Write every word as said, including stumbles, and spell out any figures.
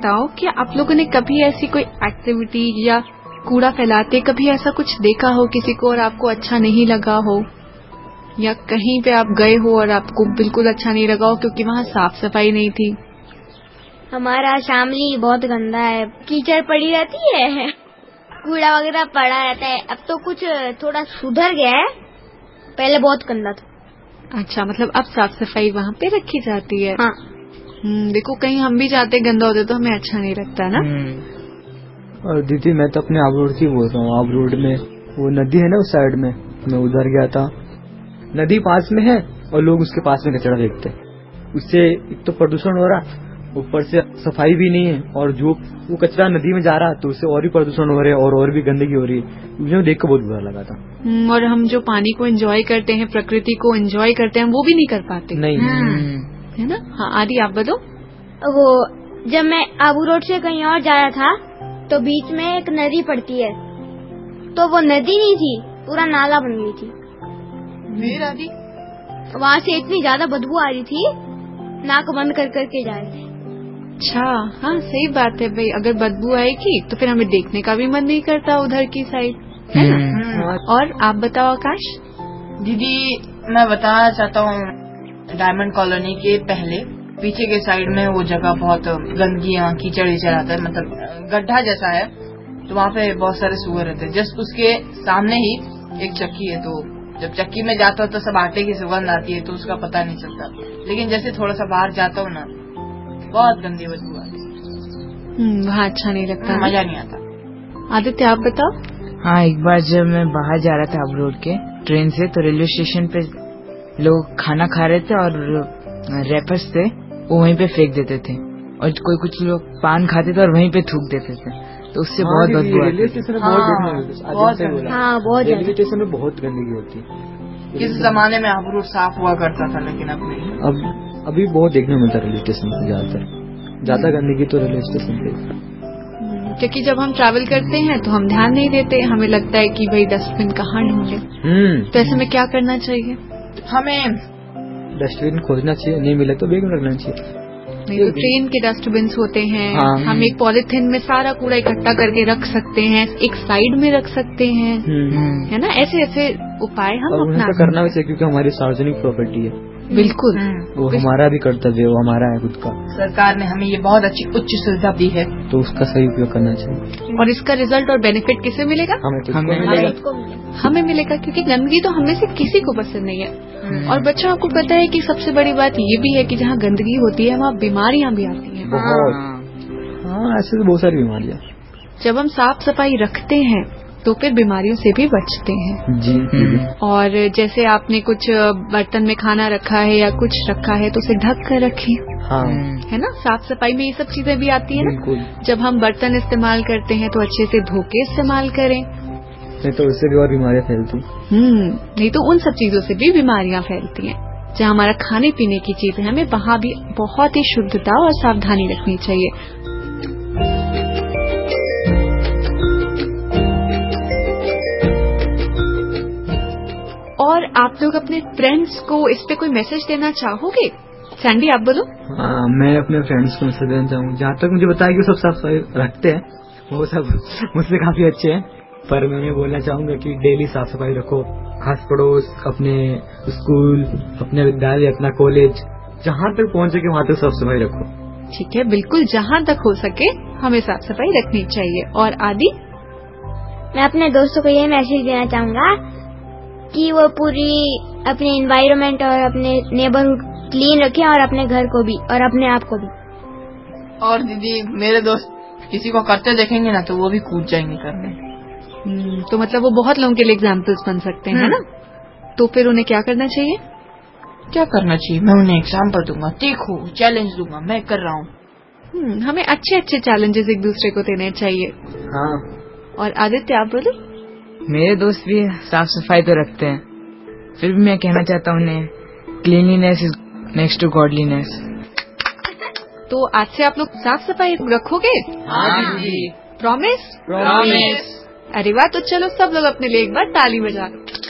बताओ कि आप लोगों ने कभी ऐसी कोई एक्टिविटी या कूड़ा फैलाते कभी ऐसा कुछ देखा हो किसी को और आपको अच्छा नहीं लगा हो, या कहीं पे आप गए हो और आपको बिल्कुल अच्छा नहीं लगा हो क्योंकि वहाँ साफ सफाई नहीं थी? हमारा शामली बहुत गंदा है, कीचड़ पड़ी रहती है, कूड़ा वगैरह पड़ा रहता है। अब तो कुछ थोड़ा सुधर गया है, पहले बहुत गंदा था। अच्छा, मतलब अब साफ सफाई वहाँ पे रखी जाती है। हाँ। हम्म, देखो कहीं हम भी जाते गंदा होते तो हमें अच्छा नहीं लगता ना। और दीदी मैं तो अपने आब रोड की बोल रहा हूँ। आब रोड में वो नदी है ना, उस साइड में मैं उधर गया था। नदी पास में है और लोग उसके पास में कचरा फेंकते हैं। उससे एक तो प्रदूषण हो रहा, ऊपर से सफाई भी नहीं है, और जो वो कचरा नदी में जा रहा तो उससे और भी प्रदूषण हो रहा है और और भी गंदगी हो रही है। मुझे देख कर बहुत बुरा लगा था। और हम जो पानी को एंजॉय करते हैं, प्रकृति को एंजॉय करते हैं, वो भी नहीं कर पाते। नहीं है ना। हाँ आदि आप बताओ। वो जब मैं आबू रोड से कहीं और जा रहा था तो बीच में एक नदी पड़ती है, तो वो नदी नहीं थी, पूरा नाला बन गई थी। फिर आदि वहाँ से इतनी ज्यादा बदबू आ रही थी, नाक बंद कर करके जा रहे थे। अच्छा, हाँ सही बात है भाई, अगर बदबू आएगी तो फिर हमें देखने का भी मन नहीं करता उधर की साइड, है ना। और आप बताओ आकाश। दीदी मैं बताना चाहता हूँ, डायमंड कॉलोनी के पहले पीछे के साइड में वो जगह बहुत गंदगी, यहाँ कीचड़ वीचड़ आता है, मतलब गड्ढा जैसा है, तो वहाँ पे बहुत सारे सुअर रहते हैं। जस्ट उसके सामने ही एक चक्की है, तो जब चक्की में जाता हूँ तो सब आटे की सुगंध आती है, तो उसका पता नहीं चलता। लेकिन जैसे थोड़ा सा बाहर जाता हूँ ना, बहुत गंदी बदबू आती है, वहाँ अच्छा नहीं लगता, मजा नहीं आता। आदित्य आप बताओ। हाँ, एक बार जब मैं बाहर जा रहा था अब रोड के ट्रेन से, तो रेलवे स्टेशन पे लोग खाना खा रहे थे और रैपर्स थे वो वहीं पे फेंक देते थे, और कोई कुछ लोग पान खाते थे और वहीं पे थूक देते थे, तो उससे बहुत बदबू आती है। रेलवे स्टेशन में बहुत रेलवे स्टेशन में बहुत गंदगी होती है। किस जमाने में आबू रोड साफ हुआ करता था, लेकिन अब नहीं। अब अभी बहुत देखने को मिलता है रेलवे स्टेशन पे, ज्यादातर ज्यादा गंदगी तो रेलवे स्टेशन पे। क्योंकि जब हम ट्रैवल करते हैं तो हम ध्यान नहीं देते, हमें लगता है कि भाई डस्टबिन कहाँ ढूंढे। तो ऐसे में क्या करना चाहिए? हमें डस्टबिन खोजना चाहिए, नहीं मिले तो बैग में रखना चाहिए। नहीं तो ट्रेन के डस्टबिन होते हैं, हाँ। हम एक पॉलिथीन में सारा कूड़ा इकट्ठा करके रख सकते हैं, एक साइड में रख सकते हैं, है ना। ऐसे ऐसे उपाय हम अपना करना भी चाहिए, क्योंकि हमारी सार्वजनिक प्रॉपर्टी है। बिल्कुल, वो हमारा भी कर्तव्य है, वो हमारा है खुद का। सरकार ने हमें ये बहुत अच्छी उच्च सुविधा दी है, तो उसका सही उपयोग करना चाहिए। और इसका रिजल्ट और बेनिफिट किसे मिलेगा? हमें हमें मिलेगा, हमें मिलेगा, क्योंकि गंदगी तो हमें से किसी को पसंद नहीं है। और बच्चों आपको पता है कि सबसे बड़ी बात ये भी है कि जहाँ गंदगी होती है वहाँ बीमारियाँ भी आती हैं। बहुत, हाँ ऐसे तो बहुत सारी बीमारियाँ। जब हम साफ सफाई रखते हैं तो फिर बीमारियों से भी बचते हैं। जी। और जैसे आपने कुछ बर्तन में खाना रखा है या कुछ रखा है तो उसे ढक कर रखें। हाँ। है ना, साफ सफाई में ये सब चीजें भी आती है ना। जब हम बर्तन इस्तेमाल करते हैं तो अच्छे से धो के इस्तेमाल करें, नहीं तो उससे भी और बीमारियां फैलती। हम्म नहीं तो उन सब चीजों से भी बीमारियां फैलती हैं। जहाँ हमारा खाने पीने की चीज है, हमें वहाँ भी बहुत ही शुद्धता और सावधानी रखनी चाहिए। और आप लोग अपने फ्रेंड्स को इस पे कोई मैसेज देना चाहोगे? सैंडी आप बोलो। हाँ, मैं अपने फ्रेंड्स को मैसेज देना चाहूँगा। जहाँ तक मुझे बताया कि सब साफ सफाई रखते हैं, वो सब मुझसे काफी अच्छे हैं, पर मैं ये बोलना चाहूंगा कि डेली साफ सफाई रखो। आस पड़ोस, अपने स्कूल, अपने विद्यालय, अपना कॉलेज, जहाँ तक पहुँच सके वहाँ तक साफ सफाई रखो। ठीक है, बिल्कुल जहाँ तक हो सके हमें साफ सफाई रखनी चाहिए। और आदि? मैं अपने दोस्तों को ये मैसेज देना चाहूंगा कि वो पूरी अपने एनवायरनमेंट और अपने नेबरहुड क्लीन रखें, और अपने घर को भी और अपने आप को भी। और दीदी मेरे दोस्त किसी को करते देखेंगे ना तो वो भी कूद जाएंगे करने। तो मतलब वो बहुत लोगों के लिए एग्जाम्पल्स बन सकते हैं, है ना। तो फिर उन्हें क्या करना चाहिए? क्या करना चाहिए? मैं उन्हें एग्जाम्पल दूंगा, देखो चैलेंज दूंगा, मैं कर रहा हूँ। हमें अच्छे अच्छे चैलेंजेस एक दूसरे को देने चाहिए। हाँ। और आदित्य आप बोलो। मेरे दोस्त भी साफ सफाई तो रखते हैं, फिर भी मैं कहना चाहता हूँ उन्हें, cleanliness is next to godliness. तो आज से आप लोग साफ सफाई रखोगे? हाँ जी। प्रॉमिस? प्रॉमिस। अरे वाह, तो चलो सब लोग अपने लिए एक बार ताली बजा लो।